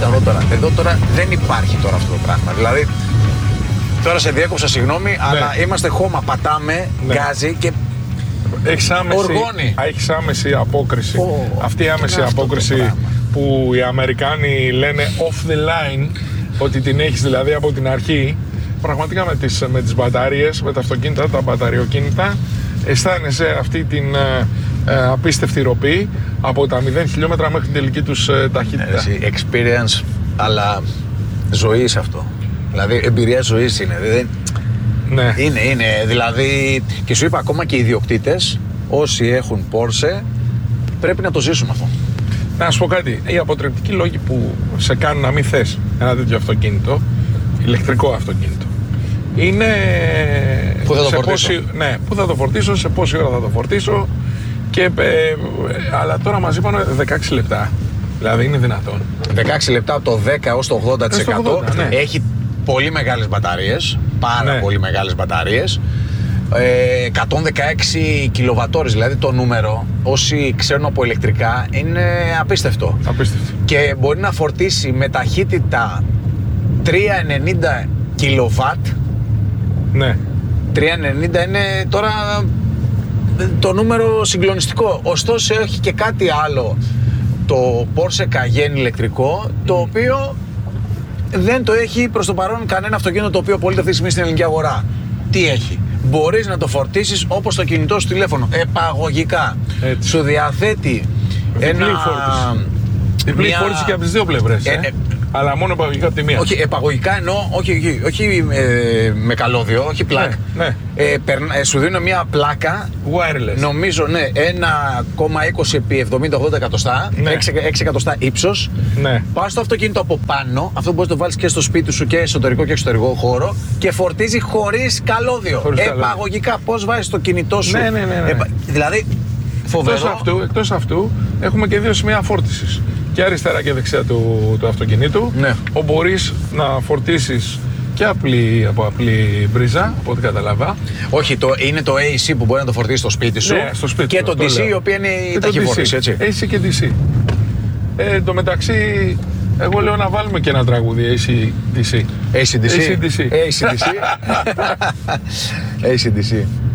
κοίτα εδώ τώρα δεν υπάρχει τώρα αυτό το πράγμα. Δηλαδή, τώρα σε διέκοψα, συγγνώμη, αλλά είμαστε χώμα, πατάμε, γκάζι και οργώνει. Έχεις άμεση απόκριση. Αυτή η άμεση απόκριση που οι Αμερικάνοι λένε off the line, ότι την έχεις δηλαδή από την αρχή, πραγματικά με τις μπαταρίες, με τα αυτοκίνητα, τα μπαταριοκίνητα, αισθάνεσαι αυτή την απίστευτη ροπή από τα 0 χιλιόμετρα μέχρι την τελική τους ταχύτητα. Experience, αλλά ζωής αυτό. Δηλαδή εμπειρία ζωής είναι. Ναι. Είναι. Δηλαδή, και σου είπα ακόμα και οι ιδιοκτήτες, όσοι έχουν Porsche, πρέπει να το ζήσουν αυτό. Να σου πω κάτι, οι αποτρεπτικοί λόγοι που σε κάνουν να μην θες ένα τέτοιο αυτοκίνητο, ηλεκτρικό αυτοκίνητο, είναι πού θα το φορτίσω. Πού θα το φορτίσω, σε πόση ώρα θα το φορτίσω και, αλλά τώρα μας είπαν 16 λεπτά, δηλαδή είναι δυνατόν. 16 λεπτά από το 10 έως το 80%, ναι. Έχει πολύ μεγάλες μπαταρίες, πάρα πολύ μεγάλες μπαταρίες, 116 κιλοβατόρες, δηλαδή το νούμερο, όσοι ξέρουν από ηλεκτρικά, είναι απίστευτο. Και μπορεί να φορτίσει με ταχύτητα 390 κιλοβάτ. Ναι. 390 είναι τώρα το νούμερο συγκλονιστικό. Ωστόσο έχει και κάτι άλλο, το Porsche Cayenne ηλεκτρικό, το οποίο δεν το έχει προς το παρόν κανένα αυτοκίνητο το οποίο πωλείται αυτή τη στιγμή στην ελληνική αγορά. Τι έχει? Μπορείς να το φορτίσεις όπως το κινητό σου τηλέφωνο, επαγωγικά. Έτσι. Σου διαθέτει διπλή φόρτιση και από τις δύο πλευρές. Αλλά μόνο επαγωγικά από τη μία. Όχι, επαγωγικά εννοώ, όχι με καλώδιο, όχι πλάκ. Ναι. Σου δίνω μια πλάκα. Wireless. Νομίζω, 1,20 επί 70-80 εκατοστά, 6 εκατοστά ύψος. Ναι. Πας στο αυτοκίνητο από πάνω, αυτό μπορείς να το βάλεις και στο σπίτι σου και εσωτερικό και εξωτερικό χώρο, και φορτίζει χωρίς καλώδιο. Επαγωγικά. Πώς βάζεις το κινητό σου. Ναι. Δηλαδή, φοβερό. Εκτός αυτού, έχουμε και δύο σημεία φόρτισης. Και αριστερά και δεξιά του αυτοκινήτου. Ναι. Όπου μπορείς να φορτίσεις και από απλή μπρίζα, από ό,τι κατάλαβα. Όχι, είναι το AC που μπορεί να το φορτίσει στο σπίτι σου. Ναι, στο σπίτι και το DC, η οποία είναι η ταχυφόρτιση, έτσι. AC και DC. Το μεταξύ, εγώ λέω να βάλουμε και ένα τραγούδι AC-DC. AC-DC. AC-DC. AC-DC.